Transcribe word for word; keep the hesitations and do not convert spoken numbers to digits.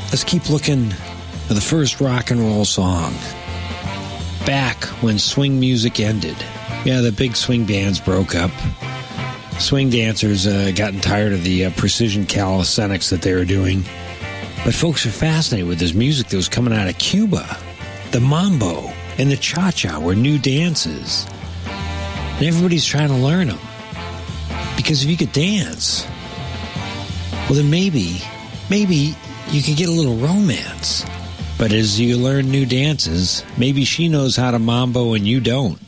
let's keep looking at the first rock and roll song. Back when swing music ended. Yeah, the big swing bands broke up. Swing dancers uh, gotten tired of the uh, precision calisthenics that they were doing. But folks are fascinated with this music that was coming out of Cuba. The mambo and the cha-cha were new dances. And everybody's trying to learn them. Because if you could dance, well then maybe, maybe you could get a little romance. But as you learn new dances, maybe she knows how to mambo and you don't.